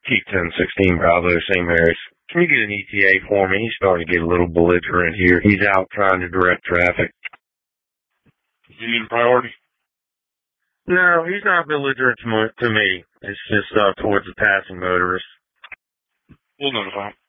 Keep 1016 Bravo, St. Mary's. Can you get an ETA for me? He's starting to get a little belligerent here. He's out trying to direct traffic. You need a priority? No, he's not belligerent to me. It's just towards the passing motorist. We'll notify him.